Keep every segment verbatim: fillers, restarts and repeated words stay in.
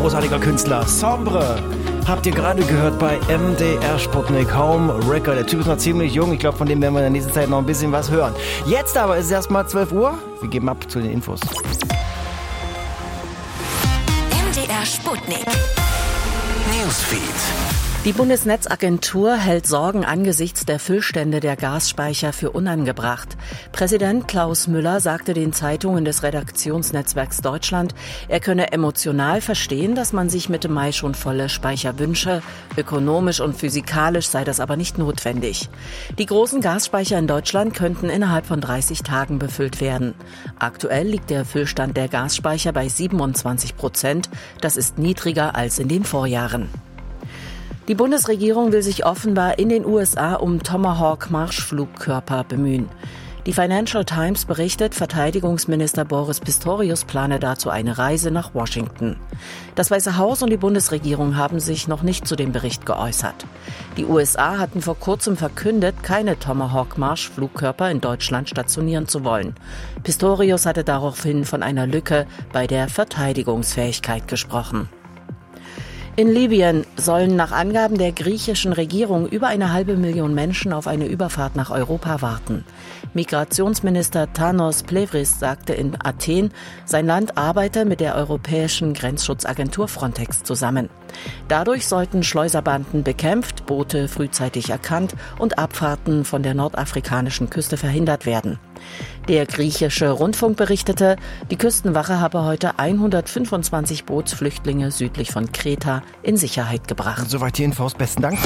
großartiger Künstler. Sombre habt ihr gerade gehört bei M D R Sputnik Home Record. Der Typ ist noch ziemlich jung. Ich glaube, von dem werden wir in der nächsten Zeit noch ein bisschen was hören. Jetzt aber ist es erstmal zwölf Uhr. Wir geben ab zu den Infos. M D R Sputnik Newsfeed. Die Bundesnetzagentur hält Sorgen angesichts der Füllstände der Gasspeicher für unangebracht. Präsident Klaus Müller sagte den Zeitungen des Redaktionsnetzwerks Deutschland, er könne emotional verstehen, dass man sich Mitte Mai schon volle Speicher wünsche. Ökonomisch und physikalisch sei das aber nicht notwendig. Die großen Gasspeicher in Deutschland könnten innerhalb von dreißig Tagen befüllt werden. Aktuell liegt der Füllstand der Gasspeicher bei siebenundzwanzig Prozent. Das ist niedriger als in den Vorjahren. Die Bundesregierung will sich offenbar in den U S A um Tomahawk-Marschflugkörper bemühen. Die Financial Times berichtet, Verteidigungsminister Boris Pistorius plane dazu eine Reise nach Washington. Das Weiße Haus und die Bundesregierung haben sich noch nicht zu dem Bericht geäußert. Die U S A hatten vor kurzem verkündet, keine Tomahawk-Marschflugkörper in Deutschland stationieren zu wollen. Pistorius hatte daraufhin von einer Lücke bei der Verteidigungsfähigkeit gesprochen. In Libyen sollen nach Angaben der griechischen Regierung über eine halbe Million Menschen auf eine Überfahrt nach Europa warten. Migrationsminister Tanos Plevris sagte in Athen, sein Land arbeite mit der europäischen Grenzschutzagentur Frontex zusammen. Dadurch sollten Schleuserbanden bekämpft, Boote frühzeitig erkannt und Abfahrten von der nordafrikanischen Küste verhindert werden. Der griechische Rundfunk berichtete, die Küstenwache habe heute hundertfünfundzwanzig Bootsflüchtlinge südlich von Kreta in Sicherheit gebracht. Soweit die Infos. Besten Dank.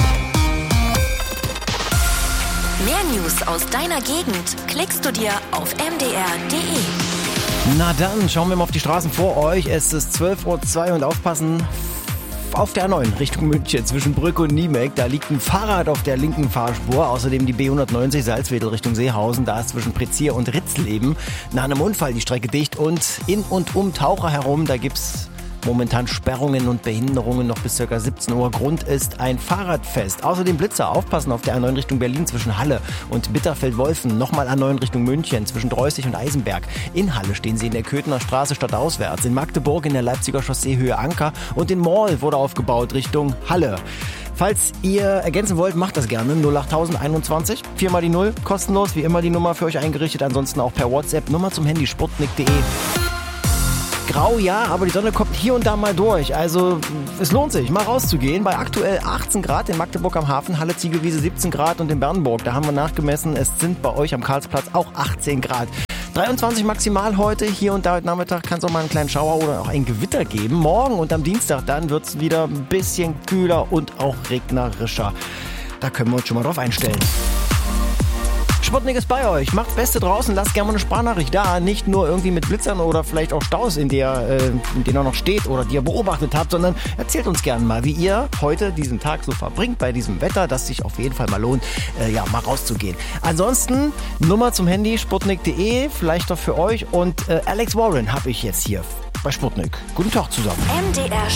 Mehr News aus deiner Gegend klickst du dir auf m d r punkt d e. Na dann, schauen wir mal auf die Straßen vor euch. Es ist zwölf Uhr zwei und aufpassen. Auf der A neun Richtung München zwischen Brück und Niemek, da liegt ein Fahrrad auf der linken Fahrspur. Außerdem die B hundertneunzig Salzwedel Richtung Seehausen, da ist zwischen Prezier und Ritzleben nach einem Unfall die Strecke dicht. Und in und um Taucher herum, da gibt's momentan Sperrungen und Behinderungen noch bis ca. siebzehn Uhr. Grund ist ein Fahrradfest. Außerdem Blitzer, aufpassen auf der A neun Richtung Berlin zwischen Halle und Bitterfeld-Wolfen. Nochmal A neun Richtung München zwischen Dreußig und Eisenberg. In Halle stehen sie in der Köthener Straße stadtauswärts. In Magdeburg in der Leipziger Chaussee Höhe Anker. Und in Mall wurde aufgebaut Richtung Halle. Falls ihr ergänzen wollt, macht das gerne. null acht einundzwanzig, viermal die null, kostenlos, wie immer die Nummer für euch eingerichtet. Ansonsten auch per WhatsApp, Nummer zum Handy, sputnik punkt d e. Grau, ja, aber die Sonne kommt hier und da mal durch. Also es lohnt sich, mal rauszugehen. Bei aktuell achtzehn Grad in Magdeburg am Hafen, Halle Ziegelwiese siebzehn Grad und in Bernburg, da haben wir nachgemessen, es sind bei euch am Karlsplatz auch achtzehn Grad. dreiundzwanzig maximal heute, hier und da heute Nachmittag kann es auch mal einen kleinen Schauer oder auch ein Gewitter geben. Morgen und am Dienstag dann wird es wieder ein bisschen kühler und auch regnerischer. Da können wir uns schon mal drauf einstellen. Sputnik ist bei euch. Macht Beste draußen. Lasst gerne mal eine Sprachnachricht da. Nicht nur irgendwie mit Blitzern oder vielleicht auch Staus, in, der, äh, in denen ihr noch steht oder die ihr beobachtet habt, sondern erzählt uns gerne mal, wie ihr heute diesen Tag so verbringt bei diesem Wetter, dass sich auf jeden Fall mal lohnt, äh, ja, mal rauszugehen. Ansonsten Nummer zum Handy, sputnik punkt d e, vielleicht doch für euch. Und äh, Alex Warren habe ich jetzt hier bei Sputnik. Guten Tag zusammen. M D R